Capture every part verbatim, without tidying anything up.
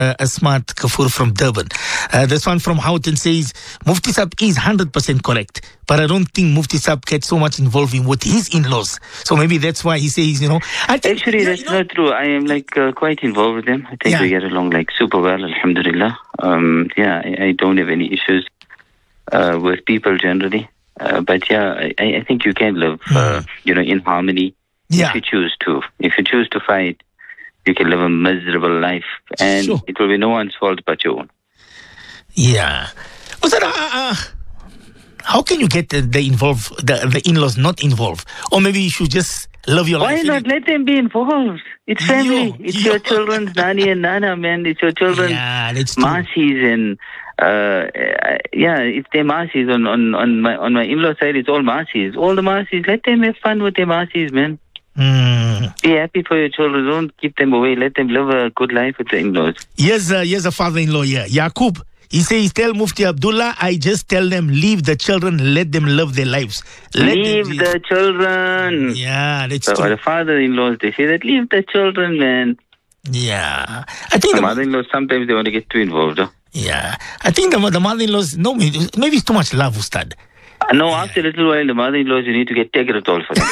Uh, Asmat Kafur from Durban. Uh, this one from Houghton says, Mufti Sab is one hundred percent correct, but I don't think Mufti Sab gets so much involved in with his in-laws. So maybe that's why he says, you know. I think, Actually, yeah, that's you know, not true. I am like uh, quite involved with them. I think Yeah. we get along like super well, alhamdulillah. Um, yeah, I, I don't have any issues uh, with people generally. Uh, but yeah, I, I think you can live, uh, you know, in harmony Yeah. if you choose to. If you choose to fight, you can live a miserable life, and Sure. it will be no one's fault but your own. Yeah. Was that, uh, uh, how can you get the, the involved, the, the in-laws not involved? Or maybe you should just love your Why life. not let them be involved? It's family. Yo, it's yo. your children's nani and nana, man. It's your children's Yeah, that's true. Masis and uh, uh, yeah, it's their Masis on on on my on my in-law side. It's all Masis. All the Masis. Let them have fun with their Masis, man. Mm. Be happy for your children. Don't keep them away. Let them live a good life with the in-laws. Here's, uh, here's a father-in-law here, Yaqub. He says, tell Mufti Abdullah, I just tell them, leave the children, let them live their lives. Let Leave them, the children. Yeah, that's So true. the father-in-laws, they say that leave the children, man. Yeah. I think The the, mother-in-laws, sometimes they want to get too involved. Huh? yeah. I think the, the mother-in-laws, no, maybe maybe it's too much love, Ustad. Uh, No, after a little while, the mother-in-laws, you need to get Tegretol for them.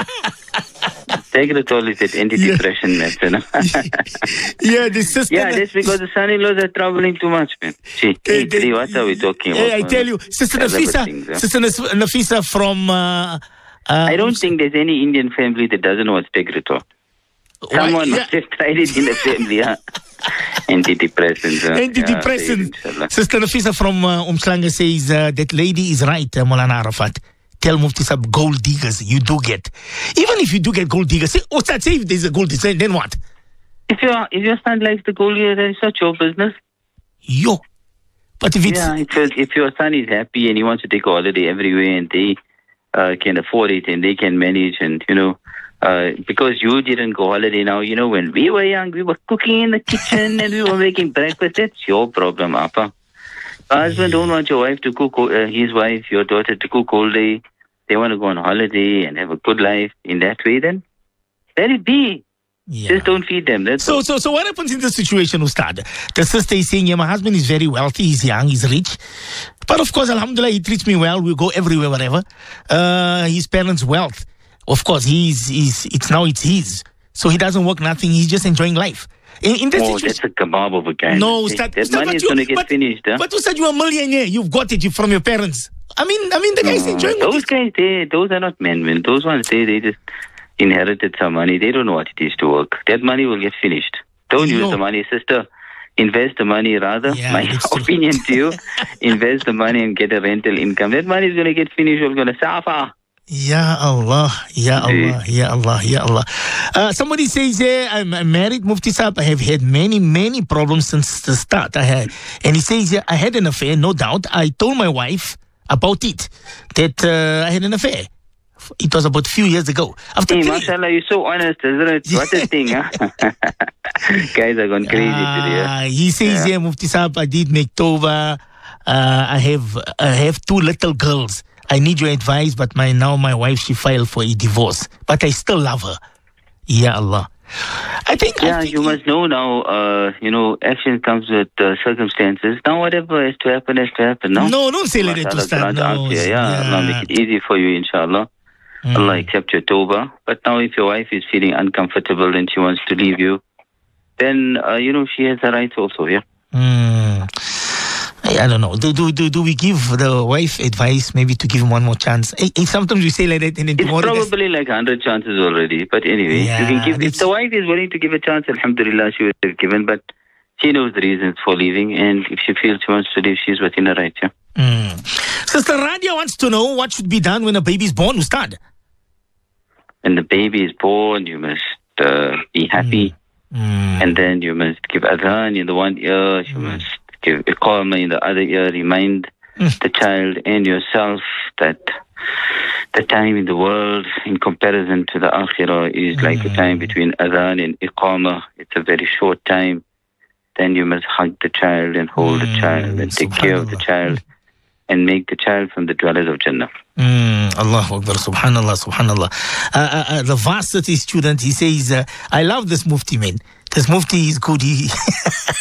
Tegretol is that antidepressant medicine. Yeah, the sister. Yeah, that's because the son-in-laws are traveling too much, man. See, Hey, hey, they- what are we talking about? Hey, I tell you, Sister Other Nafisa, things, huh? Sister Nas- Nafisa from... Uh, uh, I don't think there's any Indian family that doesn't know what's Tegretol. why- Someone yeah, must have tried it in the family, huh? Antidepressants. Huh? Antidepressant. Yeah, inshallah. Sister Nafisa from uh, Umslanga says uh, that lady is right, uh, Maulana Arafat. Tell Mufti Sab gold diggers you do get. Even if you do get gold diggers, say, oh, say if there's a gold digger, then what? If your if your son likes the gold, then it's not your business. Yo. But if it's... Yeah, if your, if your son is happy and he wants to take a holiday everywhere and they uh, can afford it and they can manage and, you know, uh, because you didn't go holiday now, you know, when we were young, we were cooking in the kitchen and we were making breakfast. That's your problem, Appa. Husband don't want your wife to cook, uh, his wife, your daughter to cook all day. They want to go on holiday and have a good life in that way, then let it be. Yeah. Just don't feed them. That's So, all. so, so what happens in this situation, Ustad? The sister is saying, yeah, my husband is very wealthy, he's young, he's rich. But of course, alhamdulillah, he treats me well. We go everywhere, whatever. Uh, his parents' wealth. Of course, he's, he's, it's now it's his. So he doesn't work nothing. He's just enjoying life. In, in this Oh, situation, that's a kebab of a guy. no, Hey, Ustad. that Ustad, money but is you- going to get but- finished. Huh? But Ustad, you're a millionaire. You've got it from your parents. I mean, I mean, the guy's enjoying what Those guys, they, those are not men, man. Those ones, they, they just inherited some money. They don't know what it is to work. That money will get finished. Don't Yo. use the money, sister. Invest the money rather. Yeah, My that's true. opinion to you, invest the money and get a rental income. That money is going to get finished. You're going to suffer. Ya Allah, Ya Allah, Ya Allah, Ya Allah. Uh, somebody says here, I'm, I'm married, Mufti Saab. I have had many, many problems since the start. I had, and he says here, I had an affair, no doubt. I told my wife about it, that uh, I had an affair. It was about a few years ago. After Hey, three- mashallah, you're so honest, isn't it? What a thing, huh? Guys are going crazy today. Ah, he says Yeah. here, Mufti Saab, I did make tova. Uh, I have, I have two little girls. I need your advice, but my now my wife, she filed for a divorce, but I still love her. Ya Allah. I think. Yeah, I think you must know now, uh, you know, action comes with uh, circumstances. Now, whatever has to happen, has to happen. No, No, don't say let it to Mashallah, start. grant No, afia, yeah, Allah make it easy for you, inshallah. Mm. Allah accept your tawbah. But now, if your wife is feeling uncomfortable and she wants to leave you, then, uh, you know, she has the rights also, yeah? Mm. I, I don't know. Do, do do do we give the wife advice maybe to give him one more chance? Eh, eh, sometimes we say like that and then It's tomorrow there's- probably like one hundred chances already. But anyway, Yeah, you can give. If that's- the wife is willing to give a chance, alhamdulillah, she would have given. But she knows the reasons for leaving. And if she feels she wants to leave, she's within her rights, yeah? Mm. Sister Radia wants to know what should be done when a baby is born, Ustad. When the baby is born, you must uh, be happy. Mm. And then you must give adhan in the one ear, you must give iqamah in the other ear, remind Mm. the child and yourself that the time in the world in comparison to the akhirah is like a time between adhan and iqamah. It's a very short time. Then you must hug the child and hold the child and take care of the Subhanallah. child and make the child from the dwellers of Jannah. Mm, Allahu Akbar, Subhanallah, Subhanallah. Uh, uh, uh, the varsity student, he says, uh, I love this Mufti, man. This Mufti is good. He